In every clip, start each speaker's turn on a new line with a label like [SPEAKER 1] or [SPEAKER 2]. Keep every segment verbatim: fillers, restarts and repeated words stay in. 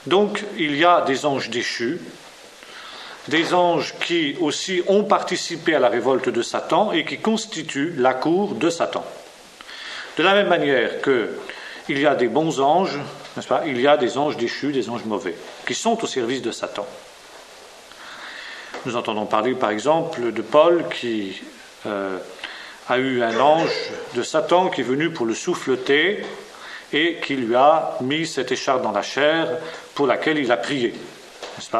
[SPEAKER 1] Donc, il y a des anges déchus, des anges qui aussi ont participé à la révolte de Satan et qui constituent la cour de Satan. De la même manière qu'il y a des bons anges, n'est-ce pas, il y a des anges déchus, des anges mauvais, qui sont au service de Satan. Nous entendons parler, par exemple, de Paul qui euh, a eu un ange de Satan qui est venu pour le souffleter et qui lui a mis cette écharpe dans la chair pour laquelle il a prié, n'est-ce pas ?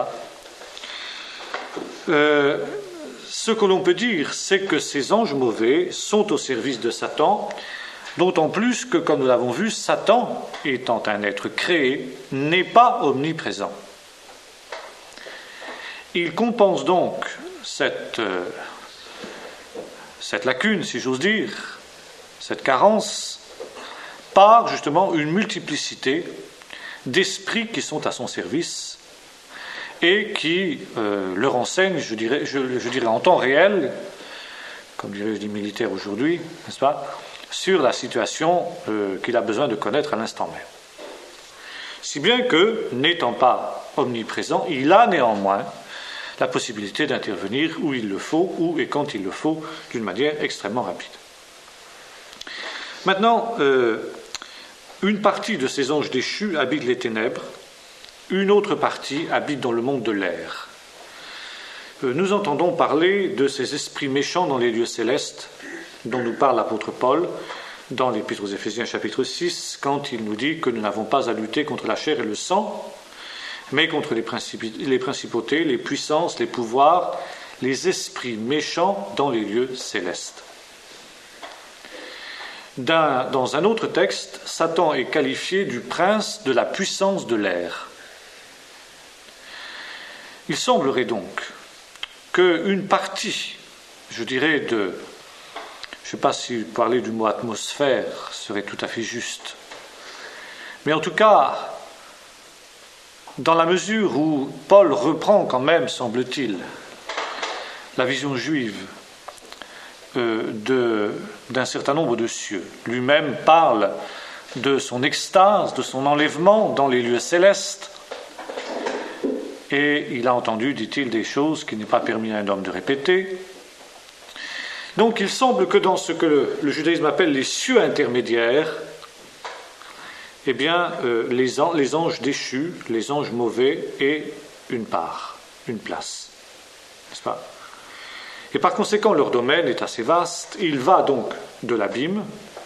[SPEAKER 1] Euh, ce que l'on peut dire, c'est que ces anges mauvais sont au service de Satan, d'autant plus que, comme nous l'avons vu, Satan, étant un être créé, n'est pas omniprésent. Il compense donc cette, euh, cette lacune, si j'ose dire, cette carence, par justement une multiplicité d'esprits qui sont à son service et qui euh, le renseignent, je dirais, je, je dirais en temps réel, comme dirait les militaires aujourd'hui, n'est-ce pas, sur la situation euh, qu'il a besoin de connaître à l'instant même. Si bien que, n'étant pas omniprésent, il a néanmoins la possibilité d'intervenir où il le faut, où et quand il le faut, d'une manière extrêmement rapide. Maintenant, euh, une partie de ces anges déchus habite les ténèbres, une autre partie habite dans le monde de l'air. Euh, nous entendons parler de ces esprits méchants dans les lieux célestes, dont nous parle l'apôtre Paul dans l'Épître aux Éphésiens chapitre six, quand il nous dit que nous n'avons pas à lutter contre la chair et le sang, mais contre les, principi- les principautés, les puissances, les pouvoirs, les esprits méchants dans les lieux célestes. D'un, dans un autre texte, Satan est qualifié du prince de la puissance de l'air. Il semblerait donc qu'une partie, je dirais, de... Je ne sais pas si parler du mot atmosphère serait tout à fait juste, mais en tout cas, dans la mesure où Paul reprend quand même, semble-t-il, la vision juive euh, de, d'un certain nombre de cieux, lui-même parle de son extase, de son enlèvement dans les lieux célestes, et il a entendu, dit-il, des choses qu'il n'est pas permis à un homme de répéter. Donc il semble que dans ce que le, le judaïsme appelle les cieux intermédiaires, eh bien, euh, les, an, les anges déchus, les anges mauvais aient une part, une place, n'est-ce pas ? Et par conséquent, leur domaine est assez vaste. Il va donc de l'abîme,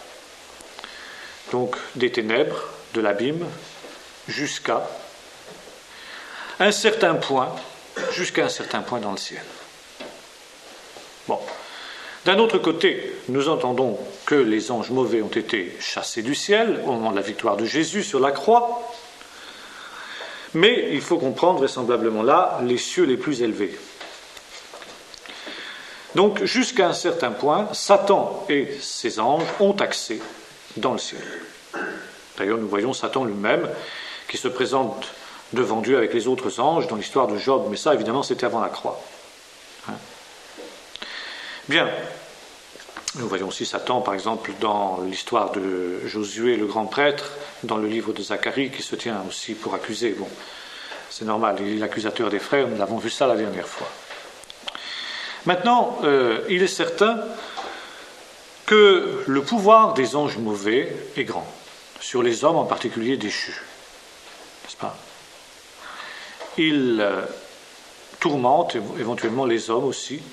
[SPEAKER 1] donc des ténèbres, de l'abîme, jusqu'à un certain point, jusqu'à un certain point dans le ciel. Bon. D'un autre côté, nous entendons que les anges mauvais ont été chassés du ciel au moment de la victoire de Jésus sur la croix, mais il faut comprendre vraisemblablement là les cieux les plus élevés. Donc, jusqu'à un certain point, Satan et ses anges ont accès dans le ciel. D'ailleurs, nous voyons Satan lui-même qui se présente devant Dieu avec les autres anges dans l'histoire de Job, mais ça, évidemment, c'était avant la croix. Hein ? Bien, nous voyons aussi Satan, par exemple, dans l'histoire de Josué, le grand prêtre, dans le livre de Zacharie, qui se tient aussi pour accuser. Bon, c'est normal, il est l'accusateur des frères, nous avons vu ça la dernière fois. Maintenant, euh, il est certain que le pouvoir des anges mauvais est grand, sur les hommes en particulier déchus, n'est-ce pas ? Ils euh, tourmentent éventuellement les hommes aussi.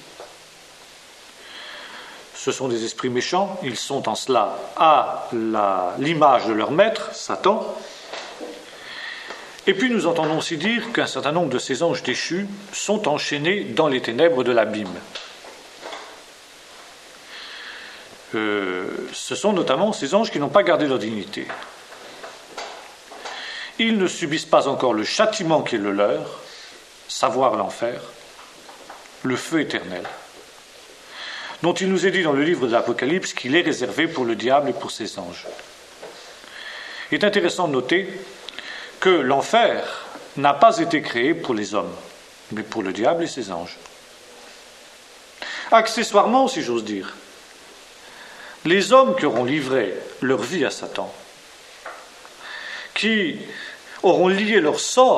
[SPEAKER 1] Ce sont des esprits méchants, ils sont en cela à la, l'image de leur maître, Satan. Et puis nous entendons aussi dire qu'un certain nombre de ces anges déchus sont enchaînés dans les ténèbres de l'abîme. Euh, ce sont notamment ces anges qui n'ont pas gardé leur dignité. Ils ne subissent pas encore le châtiment qui est le leur, savoir l'enfer, le feu éternel, dont il nous est dit dans le livre de l'Apocalypse qu'il est réservé pour le diable et pour ses anges. Il est intéressant de noter que l'enfer n'a pas été créé pour les hommes, mais pour le diable et ses anges. Accessoirement, si j'ose dire, les hommes qui auront livré leur vie à Satan, qui auront lié leur sort